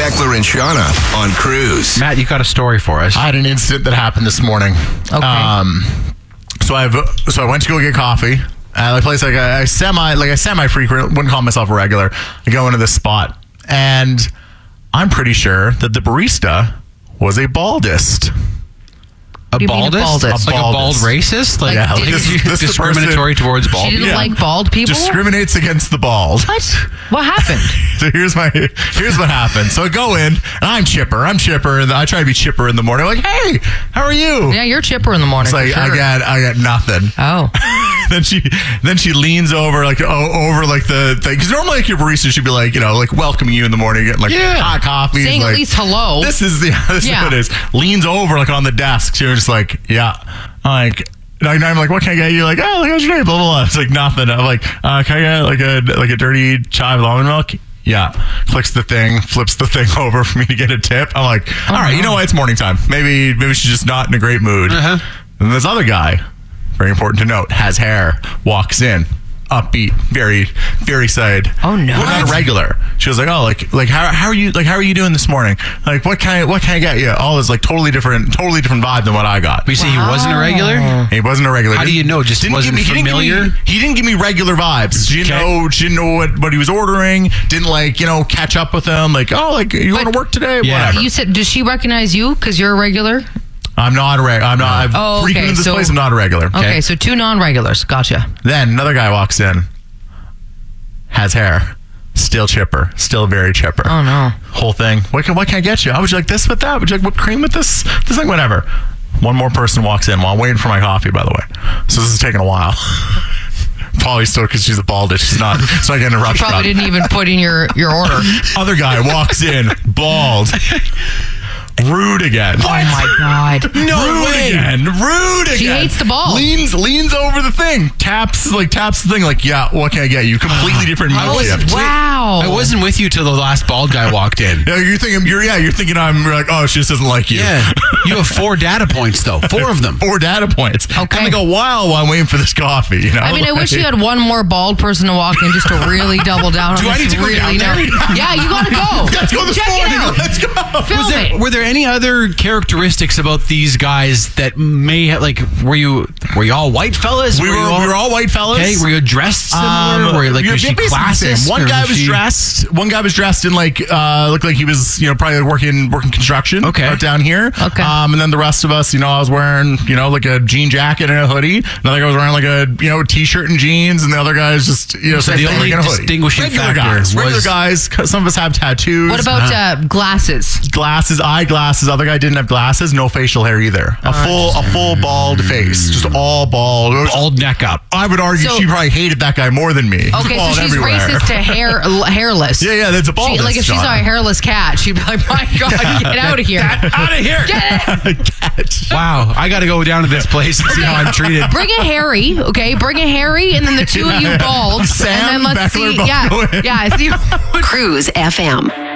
Beckler and Shauna on Cruise. Matt, you got a story for us. I had an incident that happened this morning. Okay. So I went to go get coffee at a place like I semi-frequent, wouldn't call myself a regular. I go into this spot, and I'm pretty sure that the barista was a baldist. A do you mean a baldist? baldist? Like a bald racist? Like, Yeah, like this discriminatory towards bald She people? didn't like bald people? Discriminates against the bald. What? What happened? So here's what happened. So I go in, and I'm chipper, and I try to be chipper in the morning. Like, hey, how are you? Yeah, you're chipper in the morning. It's like, for sure. I got nothing. Oh. then she leans over over the thing, because normally like your barista should be like, like welcoming you in the morning, getting like hot coffee, Saying like, at least hello. This is what it is. Leans over like on the desk. She was just like, I'm like, what can I get you? Like, oh, what's your name? Blah blah blah. It's like nothing. I'm like, can I get like a dirty chai with almond milk? Yeah. Clicks the thing, flips the thing over for me to get a tip. I'm like, all right, you know what? It's morning time. Maybe she's just not in a great mood. And this other guy, very important to note, has hair, walks in, upbeat, very, very excited. Oh no! But not a regular. She was like, oh, like how are you doing this morning? Like, what can I get you? All is like totally different vibe than what I got. But you say he wasn't a regular? He wasn't a regular. How do you know? Just wasn't familiar? He didn't give me regular vibes. She didn't know what he was ordering. Didn't catch up with him. Like, oh, like you want to work today? Yeah. Whatever. You said, does she recognize you because you're a regular? I'm not a regular. I've frequented this place. I'm not a regular. Okay, so two non-regulars. Gotcha. Then another guy walks in, has hair, still chipper, still very chipper. Oh no! Whole thing. What can I get you? Would you like this with that? Would you like whipped cream with this? This thing, whatever. One more person walks in while I'm waiting for my coffee. By the way, so this is taking a while. Probably still because she's a baldist. She's not. It's not getting a rush. Probably didn't even put in your order. Other guy walks in, bald. Rude again. Oh my god! Rude again. She hates the ball. Leans over the thing. Taps the thing. Like, yeah, what can I get you? Completely different mood shift. Wow! I wasn't with you till the last bald guy walked in. Yeah, you're thinking I'm like, oh, she just doesn't like you. Yeah. You have 4 data points though. 4 of them. 4 data points. Okay. And like a while I'm waiting for this coffee. I mean, I wish you had one more bald person to walk in just to really double down on Do I this. need to go down there? Yeah, you gotta go. Let's go this Check morning. it out. Let's go. Film it. Were there any other characteristics about these guys that may have, like, were you all white fellas? We were all white fellas. Okay, were you dressed similar? Were you, like, was she classist? One guy was dressed in like looked like he was probably working construction. Okay. Out down here. Okay. And then the rest of us, I was wearing like a jean jacket and a hoodie. Another guy was wearing like a t-shirt and jeans, and the other guy is just So the only distinguishing regular guys. Some of us have tattoos. What about glasses? Eyeglasses. Other guy didn't have glasses. No facial hair either. A full bald face, just all bald. Bald neck up. I would argue she probably hated that guy more than me. Okay, so she's everywhere. racist to hairless. Yeah, that's a bald. Like if she saw a hairless cat, she'd be like, "My God, get out of here! Out of here!" Wow, I got to go down to this place and see how I'm treated. Bring a Harry, okay? Bring a Harry, and then the two of you bald, Sam, and then let's Beckler see. both go in. Yeah. See. Cruise FM.